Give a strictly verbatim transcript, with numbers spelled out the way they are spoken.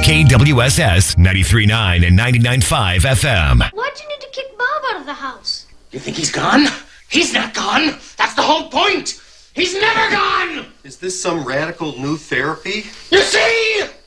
K W S S ninety-three point nine and ninety-nine point five F M. Why'd you need to kick Bob out of the house? You think he's gone? He's not gone. That's the whole point. He's never gone. Is this some radical new therapy? You see?